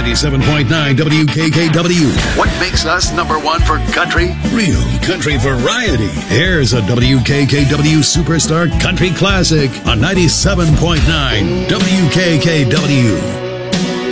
97.9 WKKW. What makes us number one for country? Real country variety. Here's a WKKW Superstar Country Classic on 97.9 WKKW.